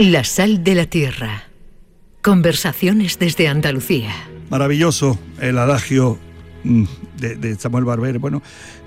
La sal de la tierra. Conversaciones desde Andalucía. Maravilloso el adagio de Samuel Barber. Bueno,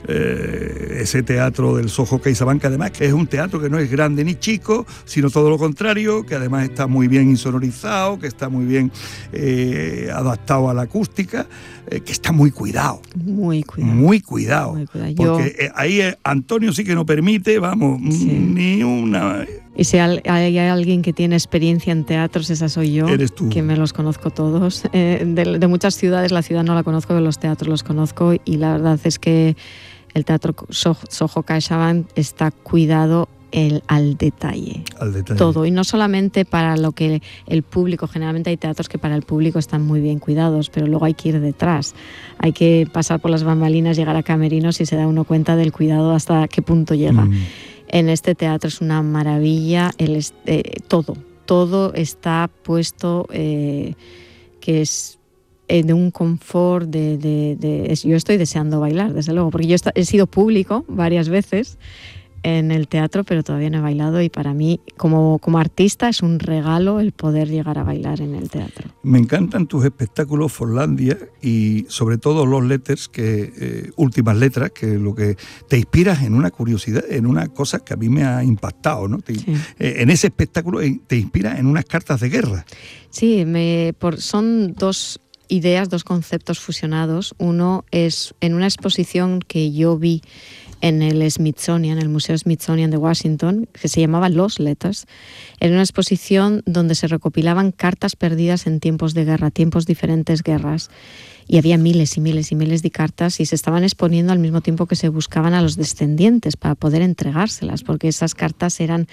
ese teatro del Soho CaixaBank, además que es un teatro que no es grande ni chico, sino todo lo contrario, que además está muy bien insonorizado, que está muy bien adaptado a la acústica, que está muy cuidado. Muy cuidado. Muy cuidado. Muy cuidado. Porque ahí Antonio sí que no permite, vamos, sí, ni una... Y si hay alguien que tiene experiencia en teatros, esa soy yo. Eres tú. Que me los conozco todos. De muchas ciudades, la ciudad no la conozco, pero los teatros los conozco, y la verdad es que el teatro Soho CaixaBank está cuidado al detalle. Al detalle. Todo, y no solamente para lo que el público, generalmente hay teatros que para el público están muy bien cuidados, pero luego hay que ir detrás, hay que pasar por las bambalinas, llegar a camerinos y se da uno cuenta del cuidado hasta qué punto llega. En este teatro es una maravilla, todo está puesto, que es de un confort, yo estoy deseando bailar, desde luego, porque yo he sido público varias veces en el teatro, pero todavía no he bailado, y para mí, como artista, es un regalo el poder llegar a bailar en el teatro. Me encantan tus espectáculos, Forlandia, y sobre todo los letters, últimas letras, que lo que te inspiras en una curiosidad, en una cosa que a mí me ha impactado, ¿no? Sí. En ese espectáculo te inspiras en unas cartas de guerra. Sí, son dos ideas, dos conceptos fusionados. Uno es en una exposición que yo vi en el Smithsonian, el Museo Smithsonian de Washington, que se llamaba Los Letters. Era una exposición donde se recopilaban cartas perdidas en tiempos de guerra, tiempos diferentes guerras. Y había miles y miles y miles de cartas, y se estaban exponiendo al mismo tiempo que se buscaban a los descendientes para poder entregárselas, porque esas cartas eran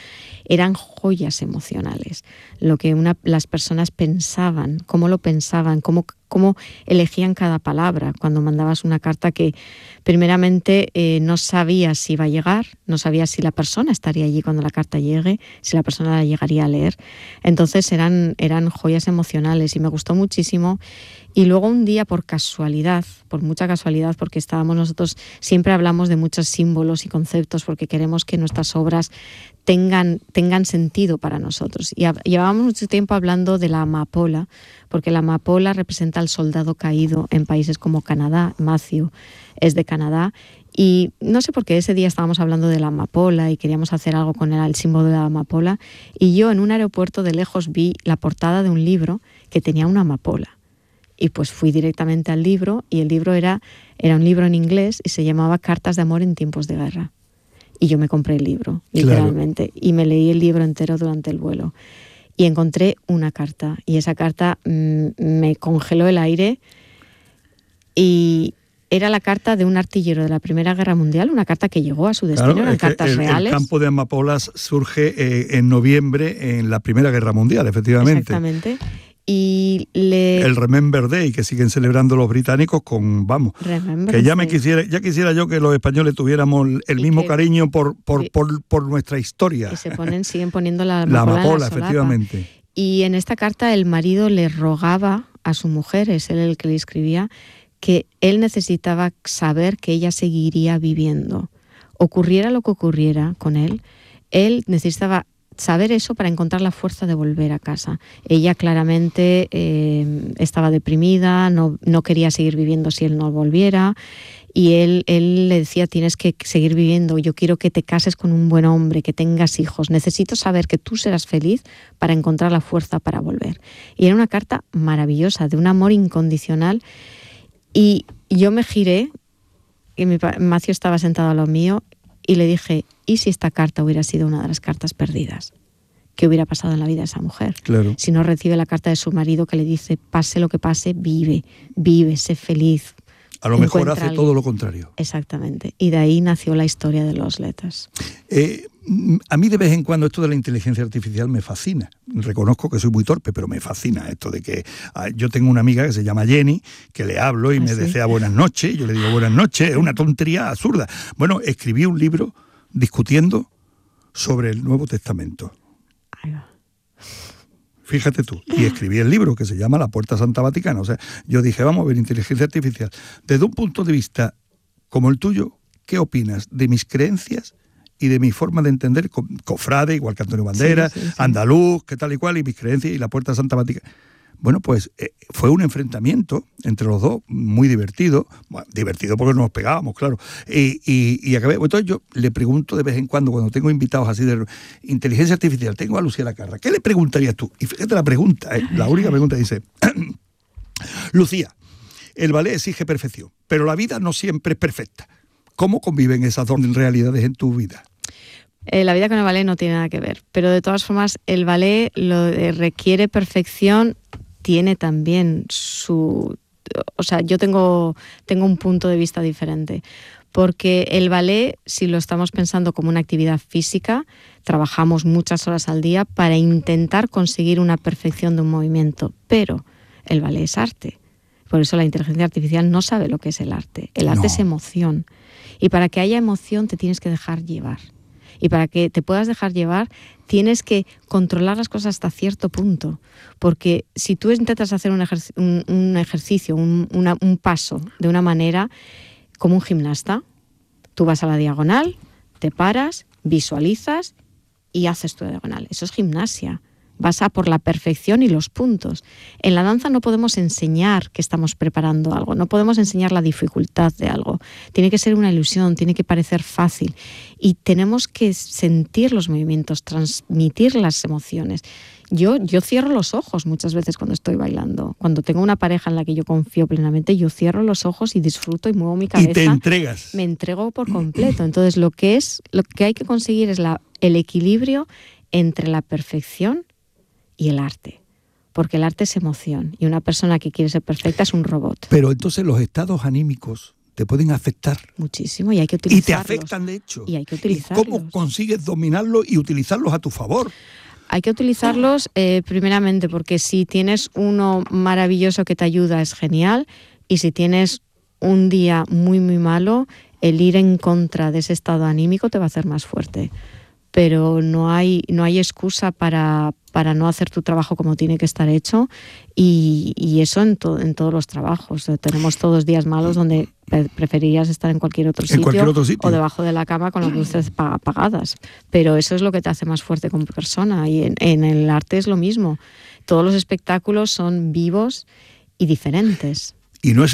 joyas emocionales. Lo que las personas pensaban, cómo lo pensaban, cómo elegían cada palabra cuando mandabas una carta que primeramente no sabías si iba a llegar, no sabías si la persona estaría allí cuando la carta llegue, si la persona la llegaría a leer. Entonces eran joyas emocionales, y me gustó muchísimo. Y luego un día, por mucha casualidad, porque nosotros siempre hablamos de muchos símbolos y conceptos, porque queremos que nuestras obras tengan sentido para nosotros. Y llevábamos mucho tiempo hablando de la amapola, porque la amapola representa al soldado caído en países como Canadá. Matthew es de Canadá, y no sé por qué ese día estábamos hablando de la amapola y queríamos hacer algo con el símbolo de la amapola, y yo en un aeropuerto de lejos vi la portada de un libro que tenía una amapola. Y pues fui directamente al libro, y el libro era un libro en inglés y se llamaba Cartas de amor en tiempos de guerra. Y yo me compré el libro, literalmente, claro. Y me leí el libro entero durante el vuelo. Y encontré una carta, y esa carta me congeló el aire, y era la carta de un artillero de la Primera Guerra Mundial, una carta que llegó a su destino, claro, eran cartas reales. El campo de amapolas surge en noviembre en la Primera Guerra Mundial, efectivamente. Exactamente. Y el Remember Day, que siguen celebrando los británicos con, Remember que ya Day. quisiera yo que los españoles tuviéramos el mismo cariño por nuestra historia. Y siguen poniendo la amapola, efectivamente. Y en esta carta el marido le rogaba a su mujer, es él el que le escribía, que él necesitaba saber que ella seguiría viviendo. Ocurriera lo que ocurriera con él necesitaba saber eso para encontrar la fuerza de volver a casa. Ella claramente estaba deprimida, no quería seguir viviendo si él no volviera, y él le decía: tienes que seguir viviendo, yo quiero que te cases con un buen hombre, que tengas hijos, necesito saber que tú serás feliz para encontrar la fuerza para volver. Y era una carta maravillosa, de un amor incondicional, y yo me giré, y Matthew estaba sentado a lo mío, y le dije: ¿y si esta carta hubiera sido una de las cartas perdidas? ¿Qué hubiera pasado en la vida de esa mujer? Claro. Si no recibe la carta de su marido que le dice: pase lo que pase, vive, sé feliz. A lo mejor hace todo lo contrario. Exactamente. Y de ahí nació la historia de Los Letters. A mí de vez en cuando esto de la inteligencia artificial me fascina. Reconozco que soy muy torpe, pero me fascina esto de que yo tengo una amiga que se llama Jenny, que le hablo y me desea buenas noches, yo le digo buenas noches, es una tontería absurda. Bueno, escribí un libro discutiendo sobre el Nuevo Testamento. Ahí va. Fíjate tú, y escribí el libro que se llama La Puerta Santa Vaticana. O sea, yo dije, vamos a ver, inteligencia artificial. Desde un punto de vista como el tuyo, ¿qué opinas de mis creencias y de mi forma de entender, cofrade, igual que Antonio Banderas, andaluz, que tal y cual, y mis creencias, y la Puerta Santa Vaticana. Bueno, pues fue un enfrentamiento entre los dos, muy divertido. Bueno, divertido porque nos pegábamos, claro. Y acabé. Entonces yo le pregunto de vez en cuando tengo invitados así de inteligencia artificial, tengo a Lucía Lacarra, ¿qué le preguntarías tú? Y fíjate la pregunta, la única pregunta dice, Lucía, el ballet exige perfección, pero la vida no siempre es perfecta. ¿Cómo conviven esas dos realidades en tu vida? La vida con el ballet no tiene nada que ver, pero de todas formas el ballet requiere perfección. Tiene también su... O sea, yo tengo un punto de vista diferente, porque el ballet, si lo estamos pensando como una actividad física, trabajamos muchas horas al día para intentar conseguir una perfección de un movimiento, pero el ballet es arte. Por eso la inteligencia artificial no sabe lo que es el arte. El arte es emoción. Y para que haya emoción te tienes que dejar llevar. Y para que te puedas dejar llevar, tienes que controlar las cosas hasta cierto punto. Porque si tú intentas hacer un ejercicio, un paso de una manera como un gimnasta, tú vas a la diagonal, te paras, visualizas y haces tu diagonal. Eso es gimnasia. Vas a por la perfección y los puntos. En la danza no podemos enseñar que estamos preparando algo, no podemos enseñar la dificultad de algo. Tiene que ser una ilusión, tiene que parecer fácil. Y tenemos que sentir los movimientos, transmitir las emociones. Yo cierro los ojos muchas veces cuando estoy bailando. Cuando tengo una pareja en la que yo confío plenamente, yo cierro los ojos y disfruto y muevo mi cabeza. Y te entregas. Me entrego por completo. Entonces lo que hay que conseguir es el equilibrio entre la perfección y el arte, porque el arte es emoción y una persona que quiere ser perfecta es un robot. Pero entonces los estados anímicos te pueden afectar muchísimo y hay que utilizarlos. Y te afectan, de hecho. Y hay que utilizarlos. ¿Y cómo consigues dominarlos y utilizarlos a tu favor? Hay que utilizarlos primeramente porque si tienes uno maravilloso que te ayuda es genial, y si tienes un día muy muy malo, el ir en contra de ese estado anímico te va a hacer más fuerte. Pero no hay excusa para no hacer tu trabajo como tiene que estar hecho, y eso en todos los trabajos. Tenemos todos días malos donde preferirías estar en cualquier otro sitio o debajo de la cama con las luces apagadas, pero eso es lo que te hace más fuerte como persona, y en el arte es lo mismo. Todos los espectáculos son vivos y diferentes. Y no es